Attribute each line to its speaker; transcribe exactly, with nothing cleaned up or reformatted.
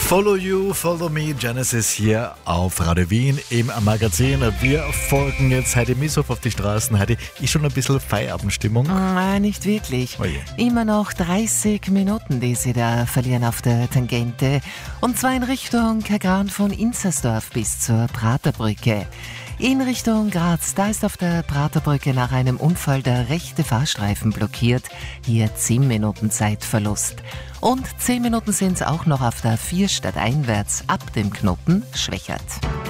Speaker 1: Follow You, Follow Me, Genesis hier auf Radio Wien im Magazin. Wir folgen jetzt Heidi Misshoff auf die Straßen. Heidi, ist schon ein bisschen Feierabendstimmung?
Speaker 2: Nein, nicht wirklich.
Speaker 1: Oh je.
Speaker 2: Immer noch dreißig Minuten, die sie da verlieren auf der Tangente. Und zwar in Richtung Kagran von Inzersdorf bis zur Praterbrücke. In Richtung Graz, da ist auf der Praterbrücke nach einem Unfall der rechte Fahrstreifen blockiert. Hier zehn Minuten Zeitverlust. Und zehn Minuten sind es auch noch auf der vier stadteinwärts ab dem Knoten Schwächert.